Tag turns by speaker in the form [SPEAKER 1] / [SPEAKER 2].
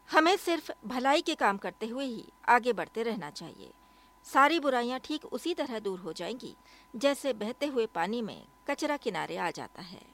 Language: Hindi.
[SPEAKER 1] हमें सिर्फ भलाई के काम करते हुए ही आगे बढ़ते रहना चाहिए। सारी बुराइयां ठीक उसी तरह दूर हो जाएंगी जैसे बहते हुए पानी में कचरा किनारे आ जाता है।